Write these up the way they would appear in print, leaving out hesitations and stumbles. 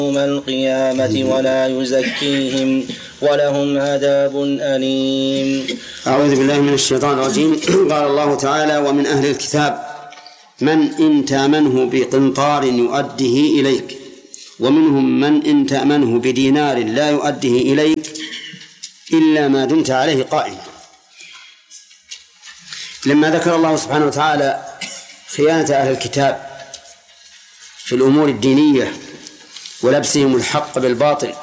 يوم القيامة ولا يزكيهم ولهم عذاب أليم. أعوذ بالله من الشيطان الرجيم. قال الله تعالى: ومن أهل الكتاب من إن تأمنه بقنطار يؤديه إليك ومنهم من إن تأمنه بدينار لا يؤديه إليك إلا ما دمت عليه قائما. لما ذكر الله سبحانه وتعالى خيانة أهل الكتاب في الأمور الدينية ولبسهم الحق بالباطل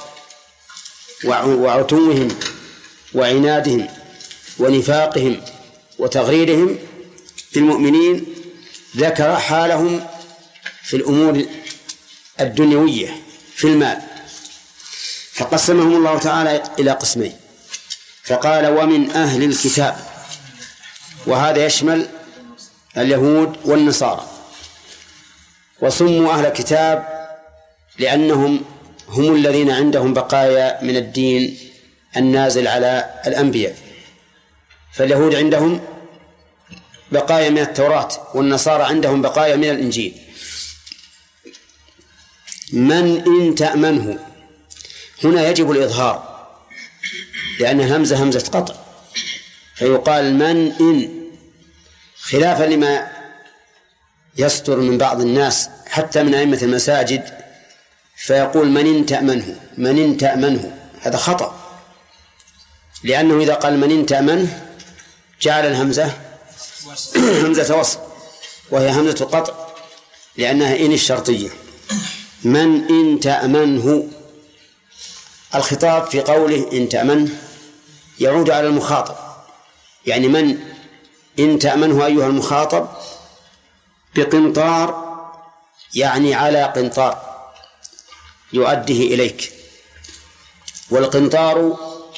وعتوهم وعنادهم ونفاقهم وتغريرهم في المؤمنين، ذكر حالهم في الأمور الدنيوية في المال، فقسمهم الله تعالى إلى قسمين، فقال: ومن أهل الكتاب، وهذا يشمل اليهود والنصارى، وسموا أهل الكتاب لأنهم هم الذين عندهم بقايا من الدين النازل على الأنبياء، فاليهود عندهم بقايا من التوراة والنصارى عندهم بقايا من الإنجيل. من إن تأمنه، هنا يجب الإظهار لأن همزة همزة قطع، فيقال من إن، خلافا لما يصدر من بعض الناس حتى من أئمة المساجد، فيقول من إن تأمنه، من إن تأمنه، هذا خطأ، لأنه إذا قال من إن تأمنه جعل الهمزة همزة وصل، وهي همزة قطع لأنها إن الشرطية. من إن تأمنه، الخطاب في قوله إن تأمنه يعود على المخاطب، يعني من إن تأمنه أيها المخاطب بقنطار، يعني على قنطار يؤديه إليك. والقنطار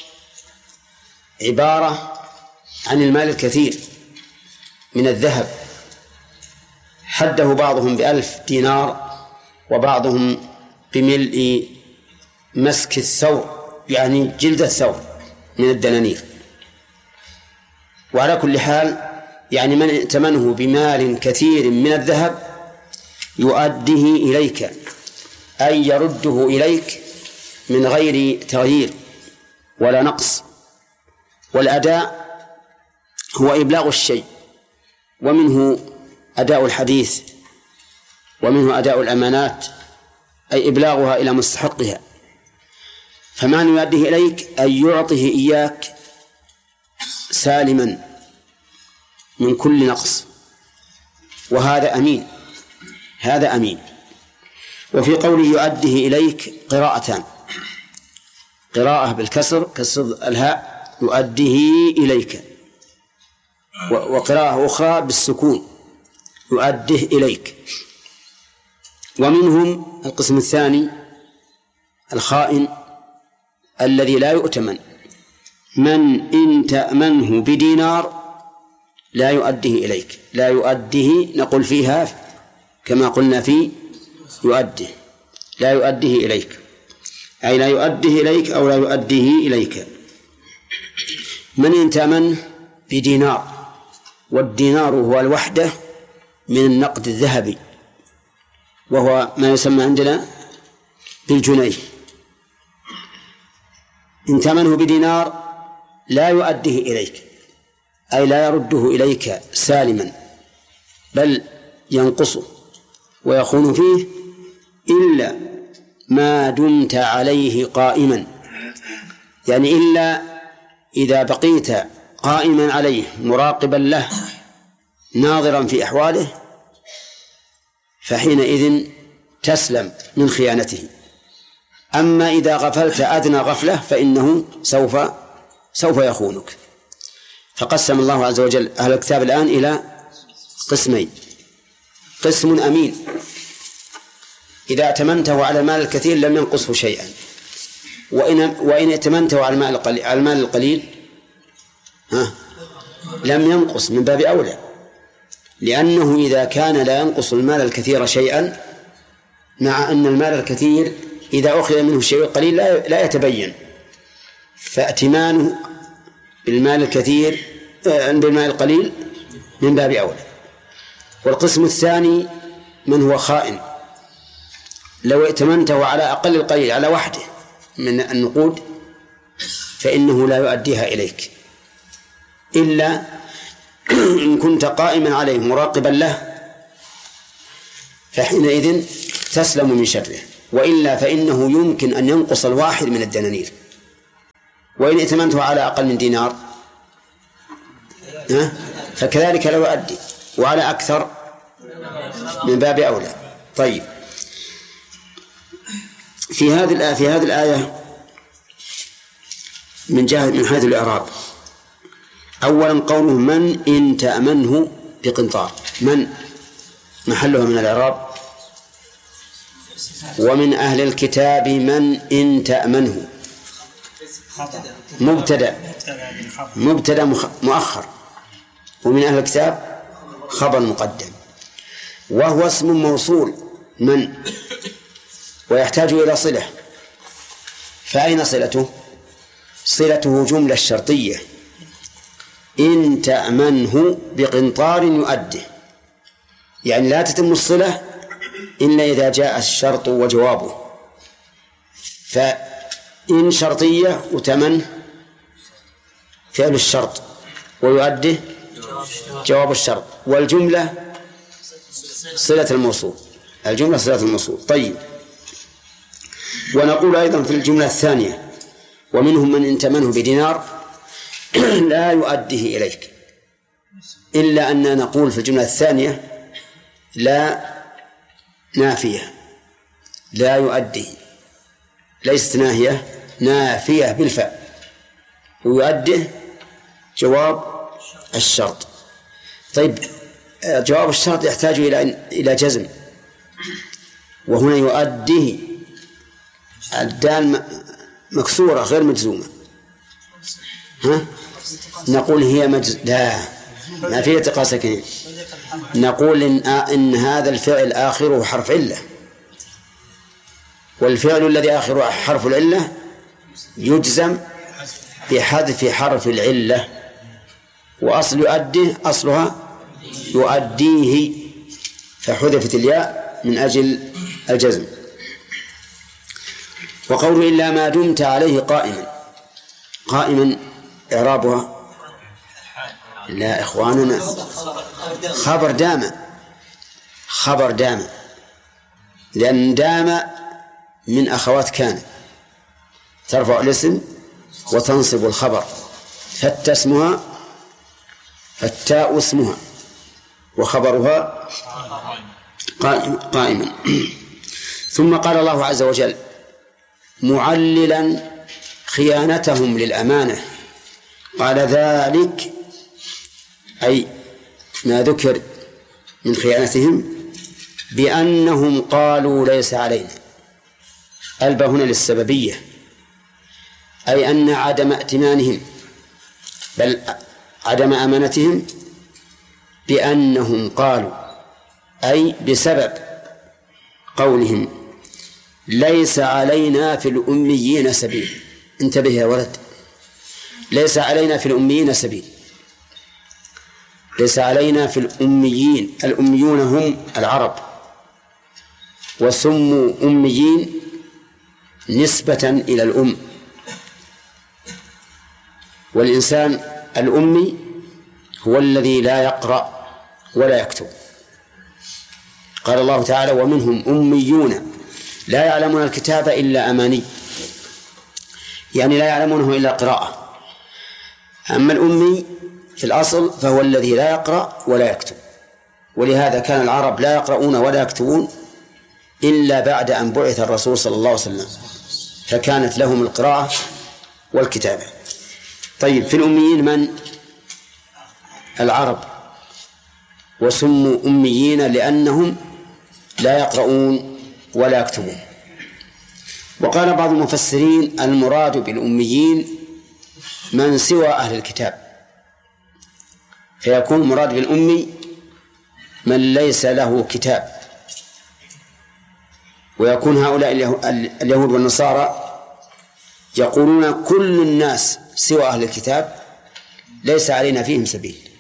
عبارة عن المال الكثير من الذهب، حده بعضهم ب1000 دينار وبعضهم بملء مسك الثور، يعني جلد الثور من الدنانير. وعلى كل حال يعني من ائتمنه بمال كثير من الذهب يؤديه إليك، أي يرده إليك من غير تغيير ولا نقص. والأداء هو إبلاغ الشيء، ومنه أداء الحديث، ومنه أداء الأمانات، أي إبلاغها إلى مستحقها. فمعنى يؤديه إليك أن يعطيه إياك سالما من كل نقص، وهذا أمين، هذا أمين. وفي قوله يؤديه إليك قراءتان: قراءة بالكسر كسر الهاء يؤديه إليك، وقراءة أخرى بالسكون يؤديه إليك. ومنهم القسم الثاني الخائن الذي لا يؤتمن: من إن تأمنه بدينار لا يؤديه إليك. لا يؤديه نقول فيها كما قلنا في يؤديه، لا يؤديه إليك، أي لا يؤديه إليك أو لا يؤديه إليك. من إن تأمنه بدينار، والدينار هو الوحدة من النقد الذهبي، وهو ما يسمى عندنا بالجنيه. إن تأمنه بدينار لا يؤديه إليك، أي لا يرده إليك سالما، بل ينقصه ويخون فيه إلا ما دمت عليه قائما، يعني إلا إذا بقيت قائما عليه مراقبا له ناظرا في أحواله، فحينئذ تسلم من خيانته. أما إذا غفلت أدنى غفلة فإنه سوف يخونك. فقسم الله عز وجل أهل الكتاب الآن إلى قسمين: قسم أمين إذا ائتمنته على المال الكثير لم ينقصه شيئا، وإن ائتمنته على المال القليل لم ينقص من باب أولى، لأنه إذا كان لا ينقص المال الكثير شيئا، مع أن المال الكثير إذا أخذ منه الشيء القليل لا يتبين، فائتمانه بالمال الكثير بالمال القليل من باب أولى. والقسم الثاني من هو خائن، لو ائتمنته على أقل القليل على وحده من النقود فإنه لا يؤديها إليك إلا إن كنت قائما عليه مراقبا له، فحينئذ تسلم من شره، وإلا فإنه يمكن أن ينقص الواحد من الدنانير. وإن ائتمنته على أقل من دينار فكذلك لا يؤدي، وعلى أكثر من باب أولى. طيب، في هذه الآية من حيث الإعراب، أولا قوله من إن تأمنه بقنطار، من محلها من الإعراب. ومن أهل الكتاب من إن تأمنه مبتدأ مؤخر، ومن أهل الكتاب خبر مقدم، وهو اسم موصول من ويحتاج إلى صلة. فأين صلته؟ صلته جملة شرطية، إن تأمنه بقنطار يؤده، يعني لا تتم الصلة إلا إذا جاء الشرط وجوابه. فإن شرطية وتمن فعل الشرط ويؤده جواب الشرط، والجملة صلة الموصول، الجملة صلة الموصول. طيب، ونقول أيضا في الجملة الثانية ومنهم من إن تأمنه بدينار لا يؤديه إليك، إلا أن نقول في الجملة الثانية لا نافية، لا يؤدي، ليست ناهية، نافية بالفاء، ويؤديه جواب الشرط. طيب، جواب الشرط يحتاج إلى جزم، وهنا يؤديه الدال مكسورة غير مجزومة، نقول هي لا ما فيه التقاء ساكنين، نقول إن هذا الفعل آخره حرف علة، والفعل الذي آخره حرف العلة يجزم بحذف حرف العلة، وأصل يؤديه أصلها يؤديه، فحذفت الياء من أجل الجزم. وقول إلا ما دمت عليه قائما إعرابها لا إخواننا خبر دام، لأن دام من أخوات كان ترفع الاسم وتنصب الخبر، فالتاء اسمها وخبرها قائما. ثم قال الله عز وجل معللا خيانتهم للأمانة، قال ذلك أي ما ذكر من خيانتهم بأنهم قالوا ليس علينا، الباء هنا للسببية، أي أن عدم ائتمانهم بل عدم أمانتهم بأنهم قالوا، أي بسبب قولهم ليس علينا في الأميين سبيل. انتبه يا ولد، ليس علينا في الأميين سبيل، ليس علينا في الأميين، الأميون هم العرب، وسموا أميين نسبة إلى الأم، والإنسان الأمي هو الذي لا يقرأ ولا يكتب. قال الله تعالى ومنهم أميون لا يعلمون الكتاب إلا أماني، يعني لا يعلمونه إلا قراءة. أما الأمي في الأصل فهو الذي لا يقرأ ولا يكتب، ولهذا كان العرب لا يقرؤون ولا يكتبون إلا بعد أن بعث الرسول صلى الله عليه وسلم، فكانت لهم القراءة والكتابة. طيب، في الأميين من؟ العرب، وسموا أميين لأنهم لا يقرؤون ولا يكتبون. وقال بعض المفسرين المراد بالأميين من سوى أهل الكتاب، فيكون مراد بالأمي من ليس له كتاب، ويكون هؤلاء اليهود والنصارى يقولون كل الناس سوى أهل الكتاب ليس علينا فيهم سبيل،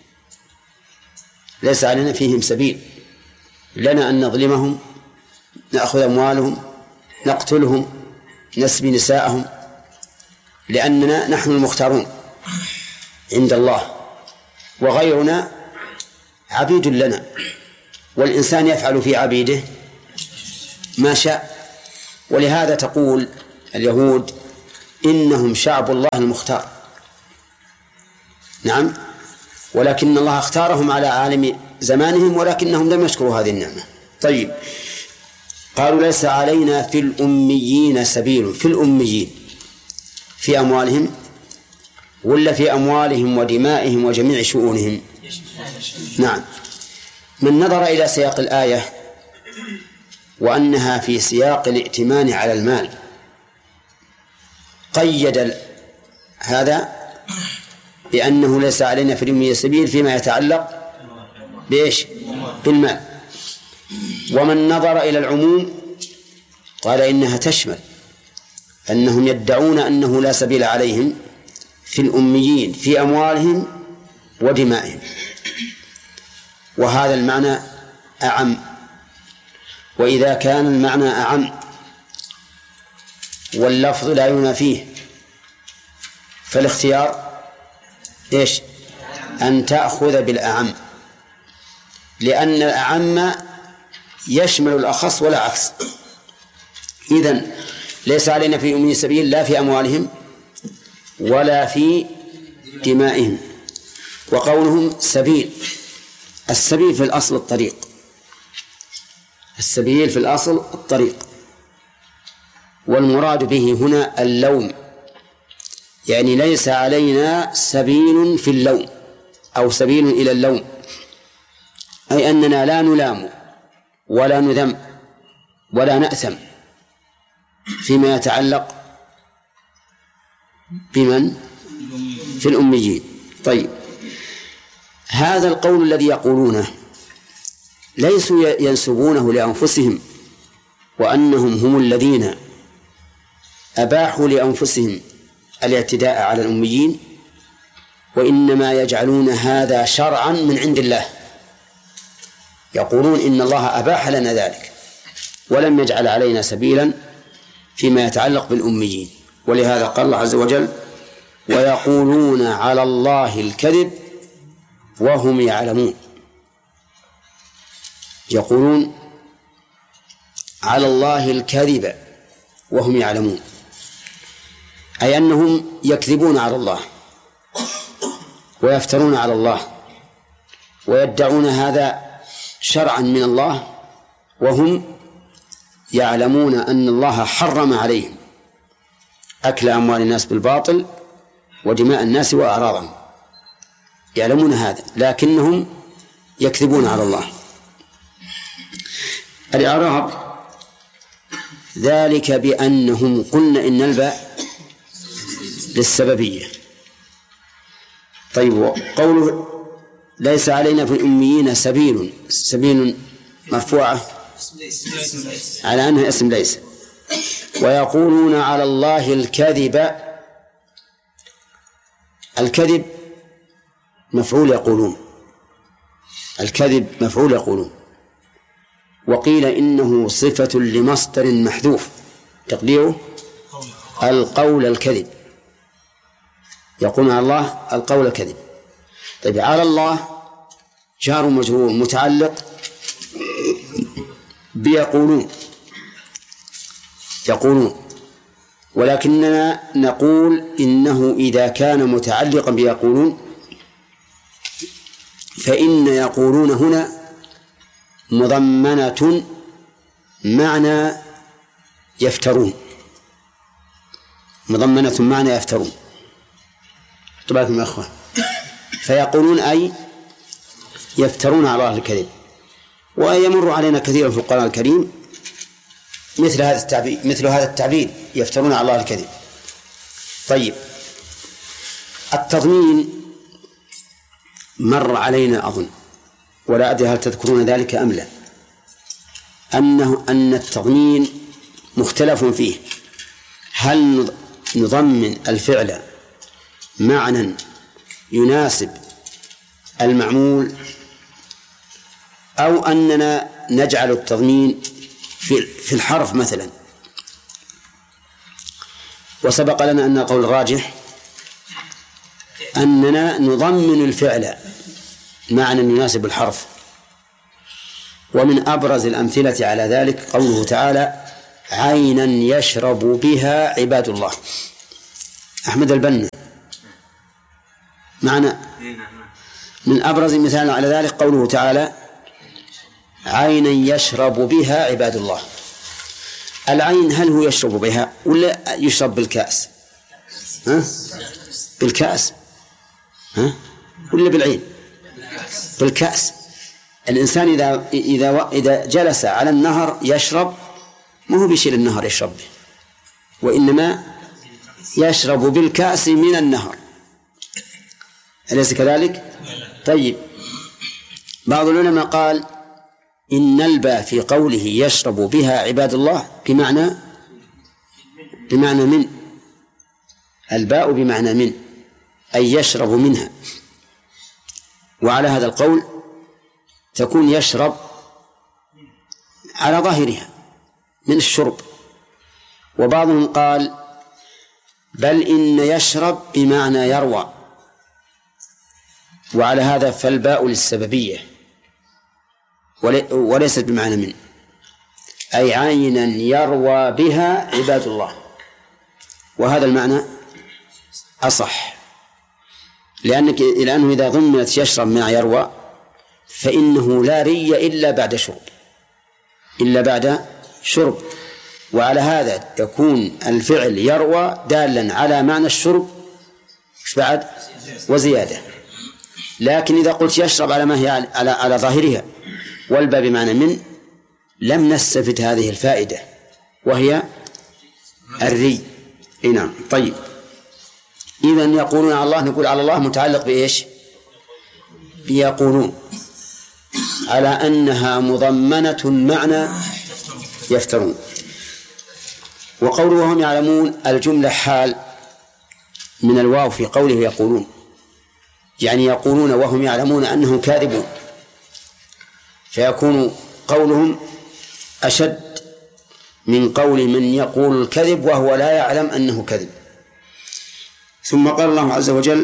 ليس علينا فيهم سبيل، لنا أن نظلمهم، نأخذ أموالهم، نقتلهم نسبي نساءهم، لأننا نحن المختارون عند الله وغيرنا عبيد لنا، والإنسان يفعل في عبيده ما شاء. ولهذا تقول اليهود إنهم شعب الله المختار. نعم، ولكن الله اختارهم على عالم زمانهم ولكنهم لم يشكروا هذه النعمة. طيب، قالوا ليس علينا في الأميين سبيل. في الأميين في أموالهم ولا في أموالهم ودمائهم وجميع شؤونهم؟ نعم. من نظر إلى سياق الآية وأنها في سياق الائتمان على المال قيد هذا بأنه ليس علينا في الأميين سبيل فيما يتعلق بإيش؟ بالمال. ومن نظر إلى العموم قال إنها تشمل أنهم يدعون أنه لا سبيل عليهم في الأميين في أموالهم ودمائهم، وهذا المعنى أعم. وإذا كان المعنى أعم واللفظ لا ينافيه فالاختيار إيش؟ أن تأخذ بالأعم، لأن الأعم يشمل الأخص ولا عكس. إذن ليس علينا في أمي سبيل لا في أموالهم ولا في دمائهم. وقولهم سبيل، السبيل في الأصل الطريق، السبيل في الأصل الطريق، والمراد به هنا اللوم، يعني ليس علينا سبيل في اللوم أو سبيل إلى اللوم، أي أننا لا نلام ولا نذم ولا نأثم فيما يتعلق بمن؟ في الأميين. طيب، هذا القول الذي يقولونه ليسوا ينسبونه لأنفسهم وأنهم هم الذين أباحوا لأنفسهم الاعتداء على الأميين، وإنما يجعلون هذا شرعا من عند الله، يقولون إن الله أباح لنا ذلك ولم يجعل علينا سبيلا فيما يتعلق بالأميين. ولهذا قال الله عز وجل: ويقولون على الله الكذب وهم يعلمون. يقولون على الله الكذب وهم يعلمون، أي أنهم يكذبون على الله ويفترون على الله ويدعون هذا شرعا من الله وهم يعلمون أن الله حرم عليهم أكل أموال الناس بالباطل ودماء الناس وأعراضهم، يعلمون هذا لكنهم يكذبون على الله. الإعراب ذلك بأنهم قلنا إن الباء للسببية. طيب، قوله ليس علينا في الأميين سبيل، سبيل مرفوعة على أنها اسم ليس. ويقولون على الله الكذب، الكذب مفعول يقولون، الكذب مفعول يقولون. وقيل إنه صفة لمصدر محذوف تقديره القول الكذب، يقولون على الله القول الكذب. طيب، على الله جار مجرور متعلق بيقولون، يقولون، ولكننا نقول إنه إذا كان متعلقا بيقولون فإن يقولون هنا مضمنة معنى يفترون، مضمنة معنى يفترون. طبعاً يا أخوان، فيقولون أي يفترون على الله الكذب. ويمر علينا كثيرا في القرآن الكريم مثل هذا التعبير يفترون على الله الكذب. طيب، التضمين مر علينا أظن، ولا أدري هل تذكرون ذلك أم لا، أن التضمين مختلف فيه، هل نضمن الفعل معنى يناسب المعمول أو أننا نجعل التضمين في الحرف مثلا وسبق لنا أن القول الراجح أننا نضمن الفعل معنى يناسب الحرف. ومن أبرز الأمثلة على ذلك قوله تعالى عينا يشرب بها عباد الله. أحمد البنا معنا. من أبرز مثال على ذلك قوله تعالى عينا يشرب بها عباد الله. العين هل هو يشرب بها ولا يشرب بالكأس؟ بالكأس ولا بالعين؟ بالكأس. الإنسان إذا جلس على النهر يشرب، ما هو بيشيل النهر يشرب به، وإنما يشرب بالكأس من النهر، أليس كذلك؟ طيب، بعض العلماء قال إن الباء في قوله يشرب بها عباد الله بمعنى من. الباء بمعنى من، أي يشرب منها. وعلى هذا القول تكون يشرب على ظاهرها من الشرب. وبعضهم قال بل إن يشرب بمعنى يروى، وعلى هذا فالباء للسببية وليست بمعنى من، أي عينا يروى بها عباد الله. وهذا المعنى أصح، لأنه إذا ضمنت يشرب مع يروى فإنه لا ري إلا بعد شرب. وعلى هذا يكون الفعل يروى دالا على معنى الشرب بعد وزيادة. لكن إذا قلت يشرب على ما هي على ظاهرها والباء بمعنى من، لم نستفد هذه الفائدة وهي الري. نعم. طيب، إذن يقولون على الله، نقول على الله متعلق بإيش؟ يقولون على أنها مضمنة معنى يفترون. وقوله وهم يعلمون الجملة حال من الواو في قوله يقولون، يعني يقولون وهم يعلمون أنهم كاذبون، فيكون قولهم أشد من قول من يقول الكذب وهو لا يعلم أنه كذب. ثم قال الله عز وجل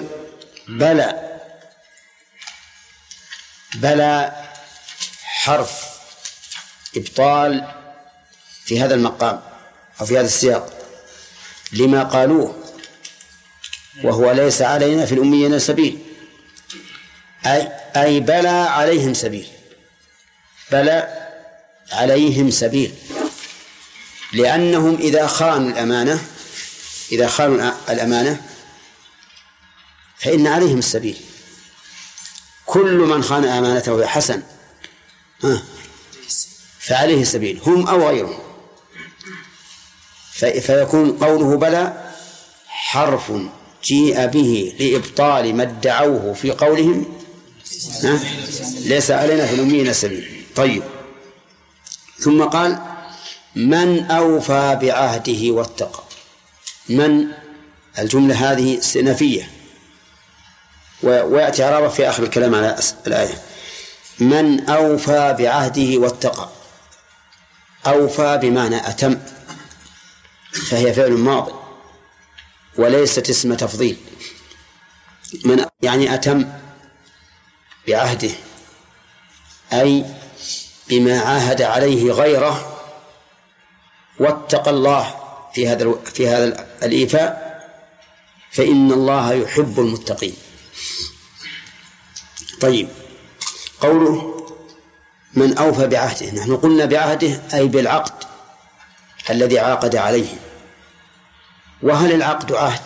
بلى حرف إبطال في هذا المقام أو في هذا السياق لما قالوه، وهو ليس علينا في الأميين سبيل، أي بلى عليهم سبيل، بلى عليهم سبيل، لأنهم إذا خانوا الأمانة فإن عليهم السبيل. كل من خان أمانته حسن فعليه السبيل، هم أو غيرهم. فيكون قوله بلى حرف جيء به لإبطال ما ادعوه في قولهم ليس علينا في الأميين سبيل. طيب، ثم قال من أوفى بعهده واتقى. من الجملة هذه استئنافية، ويأتي إعرابها في آخر الكلام على الآية. من أوفى بعهده واتقى. أوفى بمعنى أتم، فهي فعل ماضي وليست اسم تفضيل. من يعني أتم بعهده، أي بما عاهد عليه غيره، واتقى الله في هذا الإيفاء، فإن الله يحب المتقين. طيب، قوله من أوفى بعهده، نحن قلنا بعهده أي بالعقد الذي عاقد عليه. وهل العقد عهد؟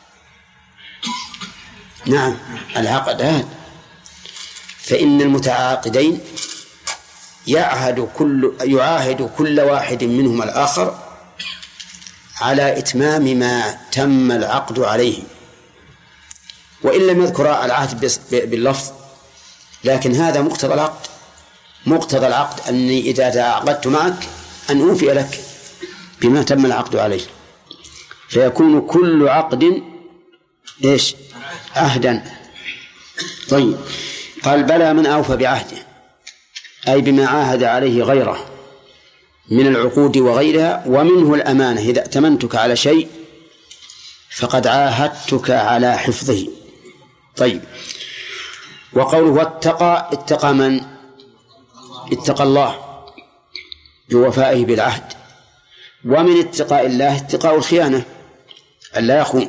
نعم، العقد عهد، فإن المتعاقدين يعاهد كل واحد منهما الآخر على إتمام ما تم العقد عليه، وإن لم يذكر العهد باللفظ، لكن هذا مقتضى العقد أني إذا تعاقدت معك أن أوفي لك بما تم العقد عليه، فيكون كل عقد إيش؟ عهدا. طيب، قال بلى من أوفى بعهده، أي بما عاهد عليه غيره من العقود وغيرها، ومنه الأمانة. إذا ائتمنتك على شيء فقد عاهدتك على حفظه. طيب، وقوله واتقى، اتقى من؟ اتقى الله بوفائه بالعهد. ومن اتقاء الله اتقاء الخيانة، ألا يخون.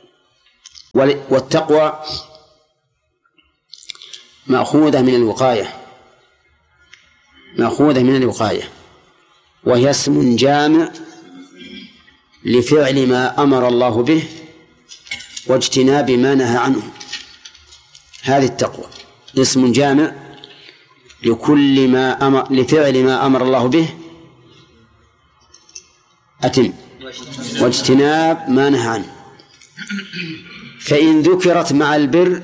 والتقوى مأخوذة من الوقاية، وهي اسم جامع لفعل ما أمر الله به واجتناب ما نهى عنه. هذه التقوى اسم جامع لفعل ما أمر الله به واجتناب ما نهى عنه. فإن ذكرت مع البر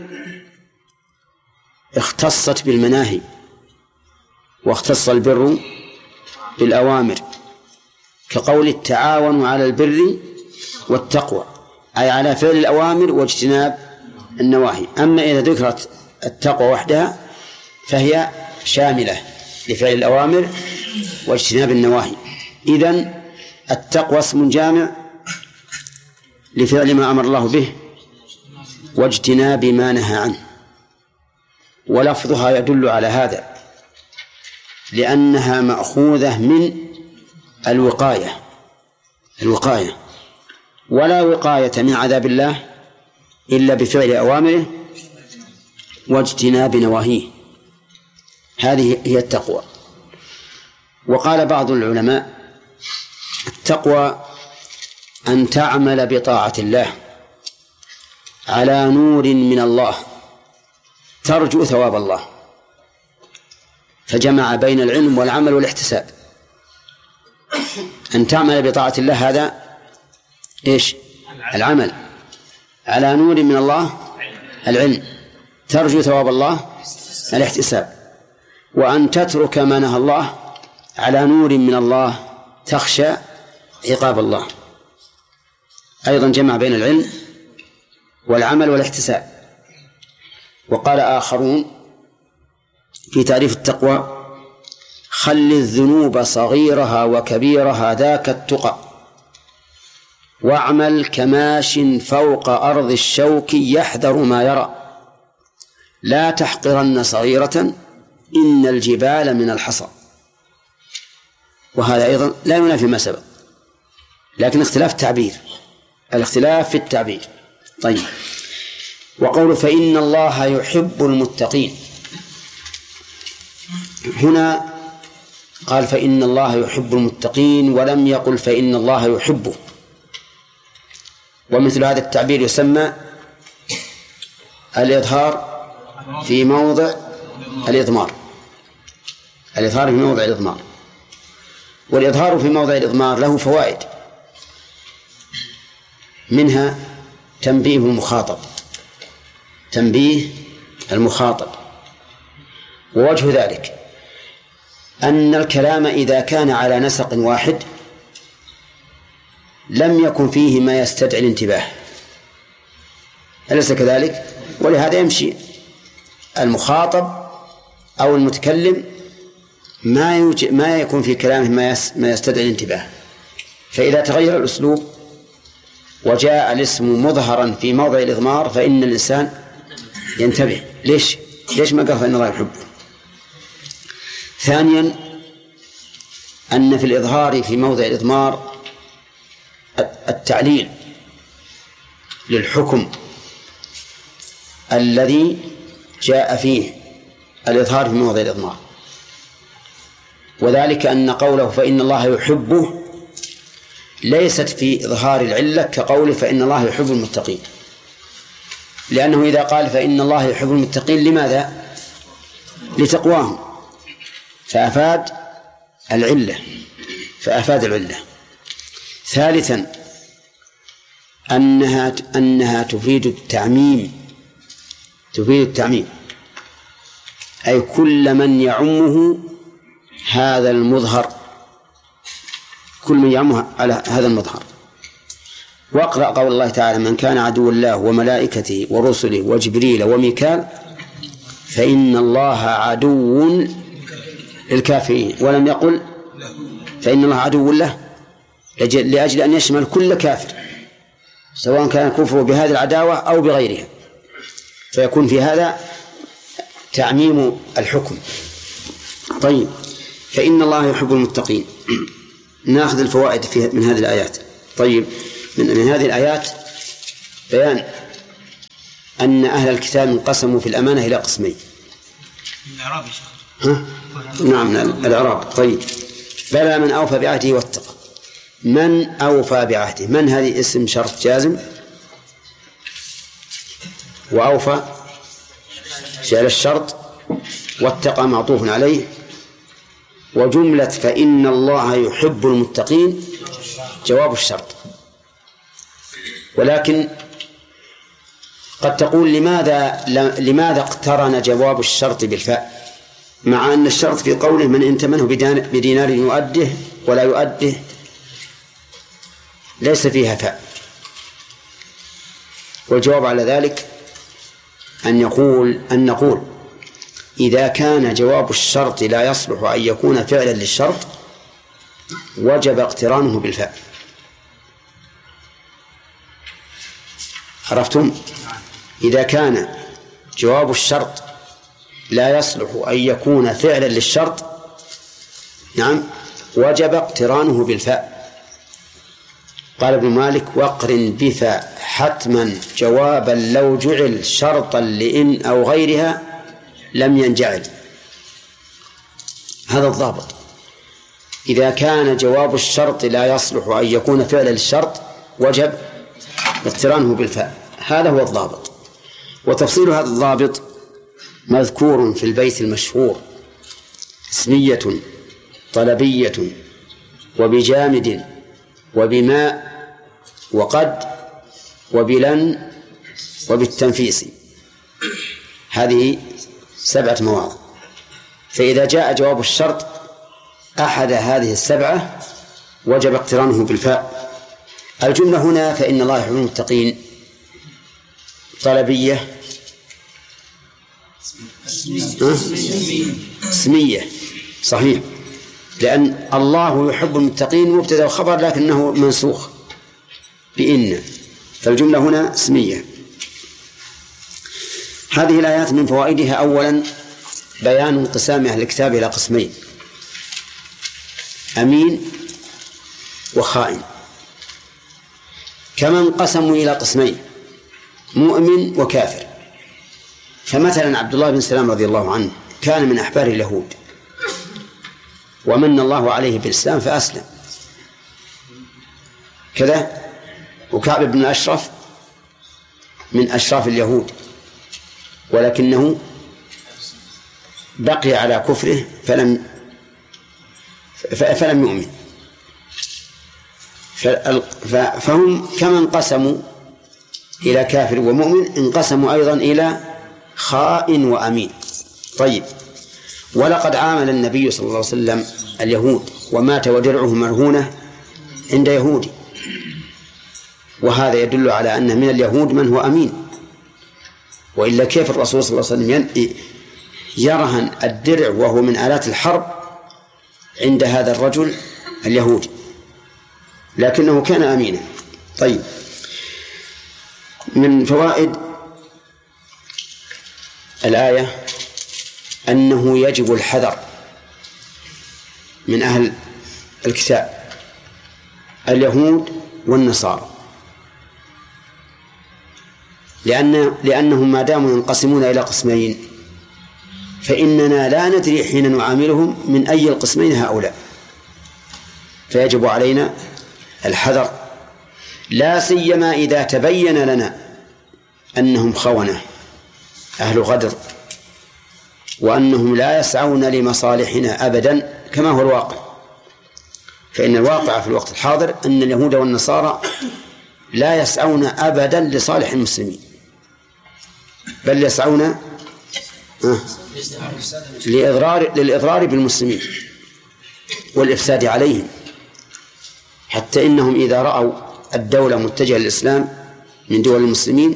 اختصت بالمناهي، واختص البر بالأوامر، كقول التعاون على البر والتقوى، أي على فعل الأوامر واجتناب النواهي. أما إذا ذكرت التقوى وحدها فهي شاملة لفعل الأوامر واجتناب النواهي. إذن التقوى اسم جامع لفعل ما أمر الله به واجتناب ما نهى عنه، ولفظها يدل على هذا لأنها مأخوذة من الوقاية. ولا وقاية من عذاب الله إلا بفعل أوامره واجتناب نواهيه. هذه هي التقوى. وقال بعض العلماء التقوى أن تعمل بطاعة الله على نور من الله ترجو ثواب الله، فجمع بين العلم والعمل والاحتساب. أن تعمل بطاعة الله هذا إيش؟ العمل. على نور من الله العلم، ترجو ثواب الله الاحتساب. وأن تترك ما نهى الله على نور من الله تخشى عقاب الله. أيضا جمع بين العلم والعمل والاحتساب. وقال آخرون في تعريف التقوى: خل الذنوب صغيرها وكبيرها ذاك التقى، واعمل كماش فوق أرض الشوك يحذر ما يرى، لا تحقرن صغيرة إن الجبال من الحصى. وهذا أيضا لا ينافي ما سبق، لكن الاختلاف في التعبير. طيب، وقول فإن الله يحب المتقين، هنا قال فإن الله يحب المتقين ولم يقل فإن الله يحبه. ومثل هذا التعبير يسمى الإظهار في موضع الإضمار. والإظهار في موضع الإضمار له فوائد، منها تنبيه المخاطب. ووجه ذلك أن الكلام إذا كان على نسق واحد لم يكن فيه ما يستدعي الانتباه، أليس كذلك؟ ولهذا يمشي المخاطب أو المتكلم ما يكون في كلامه ما يستدعي الانتباه. فإذا تغير الأسلوب وجاء الاسم مظهرا في موضع الإضمار فإن الإنسان ينتبه. ليش ما قال فإن الله يحبه؟ ثانيا أن في الإظهار في موضع الإضمار التعليل للحكم الذي جاء فيه الإظهار في موضع الإضمار، وذلك أن قوله فإن الله يحبه ليست في إظهار العلة كقوله فإن الله يحب المتقين، لأنه إذا قال فإن الله يحب المتقين لماذا؟ لتقواهم، فأفاد العلة. ثالثا أنها تفيد التعميم، أي كل من يعمه هذا المظهر، كل من يعمه على هذا المظهر. واقرأ قول الله تعالى: من كان عدو الله وملائكته ورسله وجبريل وميكال فإن الله عدو للكافرين، ولم يقل فإن الله عدو له لأجل أن يشمل كل كافر. سواء كان الكفر بهذه العداوة أو بغيرها، فيكون في هذا تعميم الحكم. طيب، فإن الله يحب المتقين. نأخذ الفوائد من هذه الآيات. طيب، من هذه الآيات بيان أن أهل الكتاب انقسموا في الأمانة إلى قسمين. الإعراب يا شيخ. نعم، الإعراب. طيب، بلى من أوفى بعهده واتقى. من أوفى بعهده، من هذه اسم شرط جازم، وأوفى فعل الشرط، واتقى معطوف عليه، وجملة فإن الله يحب المتقين جواب الشرط. ولكن قد تقول لماذا اقترن جواب الشرط بالفاء، مع أن الشرط في قوله من ائتمنه بدينار يؤده ولا يؤده ليس فيها فاء. والجواب على ذلك أن نقول إذا كان جواب الشرط لا يصلح أن يكون فعلا للشرط وجب اقترانه بالفاء. عرفتم؟ إذا كان جواب الشرط لا يصلح أن يكون فعلا للشرط، نعم، وجب اقترانه بالفاء. قال ابن مالك: واقرن بفاء حتما جوابا لو جعل شرطا لإن أو غيرها لم ينجعل. هذا الضابط. إذا كان جواب الشرط لا يصلح أن يكون فعلا للشرط وجب اقترانه بالفاء. هذا هو الضابط. وتفصيل هذا الضابط مذكور في البيت المشهور: اسمية طلبية وبجامد وبماء وقد وبلن وبالتنفيس. هذه 7 مواضع. فإذا جاء جواب الشرط أحد هذه 7 وجب اقترانه بالفاء. الجملة هنا فإن الله يحب المتقين طلبية اسمية، صحيح، لأن الله يحب المتقين مبتدأ وخبر لكنه منسوخ بإن، فالجملة هنا اسمية. هذه الآيات من فوائدها: أولا بيان انقسام أهل الكتاب إلى قسمين: أمين وخائن، كما انقسموا إلى قسمين: مؤمن وكافر. فمثلا عبد الله بن سلام رضي الله عنه كان من أحبار اليهود، ومن الله عليه بالإسلام فأسلم كذا. وكعب بن أشرف من أشراف اليهود، ولكنه بقي على كفره فلم يؤمن. فهم كما انقسموا إلى كافر ومؤمن انقسموا أيضا إلى خائن وأمين. طيب، ولقد عامل النبي صلى الله عليه وسلم اليهود ومات ودرعه مرهونة عند يهودي، وهذا يدل على أن من اليهود من هو أمين، وإلا كيف الرسول صلى الله عليه وسلم يرهن الدرع وهو من آلات الحرب عند هذا الرجل اليهودي، لكنه كان أمينا. طيب، من فوائد الآية أنه يجب الحذر من أهل الكتاب اليهود والنصارى، لأنهم ما داموا ينقسمون إلى قسمين فإننا لا ندري حين نعاملهم من أي القسمين هؤلاء، فيجب علينا الحذر، لا سيما إذا تبين لنا أنهم خونة أهل غدر، وأنهم لا يسعون لمصالحنا أبدا كما هو الواقع. فإن الواقع في الوقت الحاضر أن اليهود والنصارى لا يسعون أبدا لصالح المسلمين، بل يسعون للإضرار بالمسلمين والإفساد عليهم، حتى إنهم إذا رأوا الدولة متجهة للإسلام من دول المسلمين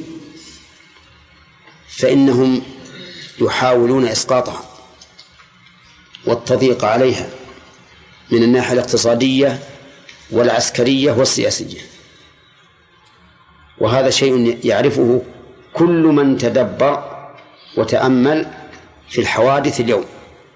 فإنهم يحاولون إسقاطها والتضييق عليها من الناحية الاقتصادية والعسكرية والسياسية. وهذا شيء يعرفه كل من تدبر وتأمل في الحوادث اليوم.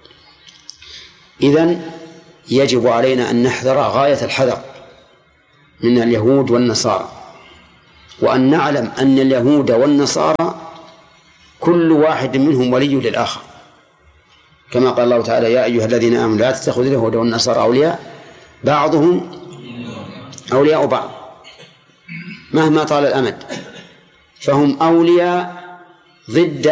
إذن يجب علينا أن نحذر غاية الحذر من اليهود والنصارى، وأن نعلم أن اليهود والنصارى كل واحد منهم ولي للآخر، كما قال الله تعالى: يا أيها الذين آمنوا لا تتخذوا اليهود والنصارى أولياء بعضهم أولياء بعض مهما طال الأمد، فهم أولياء ضد